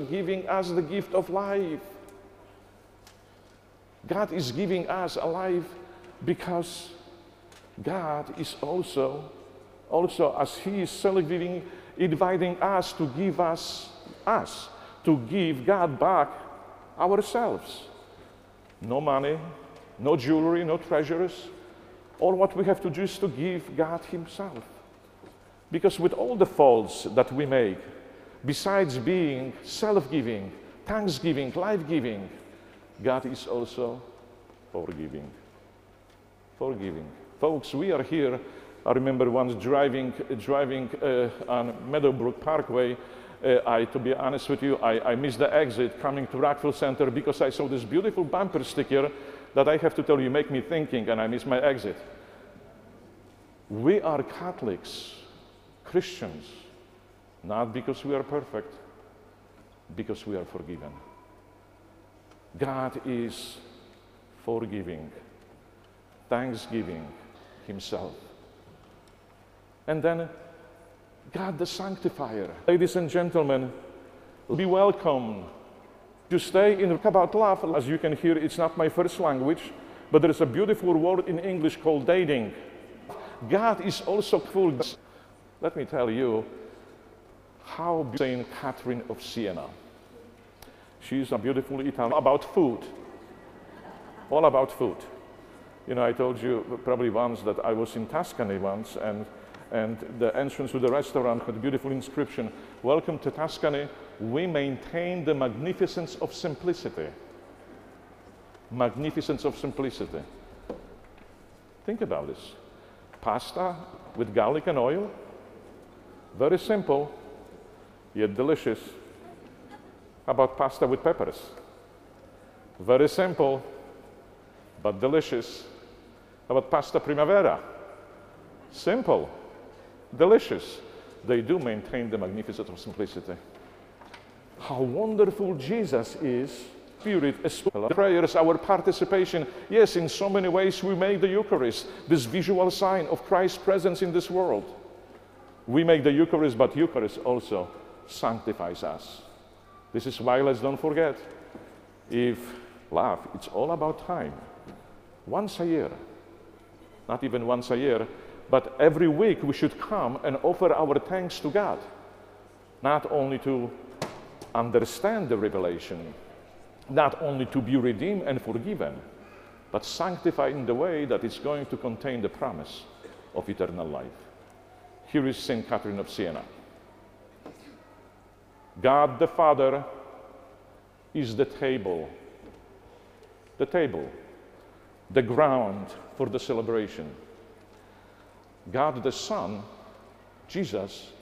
giving us the gift of life. God is giving us a life because God is also as He is self-giving, inviting us to give God back ourselves. No money, no jewelry, no treasures. All what we have to do is to give God Himself. Because with all the faults that we make, besides being self-giving, thanksgiving, life-giving, God is also forgiving. Forgiving. Folks, we are here. I remember once driving on Meadowbrook Parkway. To be honest with you, I missed the exit coming to Rockville Center because I saw this beautiful bumper sticker that I have to tell you make me thinking, and I missed my exit. We are Catholics, Christians, not because we are perfect, because we are forgiven. God is forgiving, thanksgiving Himself. And then God the Sanctifier. Ladies and gentlemen, be welcome to stay in About Love. As you can hear, it's not my first language, but there is a beautiful word in English called dating. God is also full. Let me tell you how Saint Catherine of Siena. She's a beautiful Italian. About food. All about food. You know, I told you probably once that I was in Tuscany once, and the entrance to the restaurant had a beautiful inscription, "Welcome to Tuscany. We maintain the magnificence of simplicity." Magnificence of simplicity. Think about this. Pasta with garlic and oil. Very simple, yet delicious. How about pasta with peppers? Very simple, but delicious. How about pasta primavera? Simple, delicious. They do maintain the magnificence of simplicity. How wonderful Jesus is. Spirit, as well. Prayers, our participation. Yes, in so many ways we make the Eucharist, this visual sign of Christ's presence in this world. We make the Eucharist, but Eucharist also sanctifies us. This is why let's don't forget, if love, it's all about time. Once a year, not even once a year, but every week we should come and offer our thanks to God. Not only to understand the revelation, not only to be redeemed and forgiven, but sanctified in the way that it's going to contain the promise of eternal life. Here is St. Catherine of Siena. God the Father is the table, the ground for the celebration. God the Son, Jesus,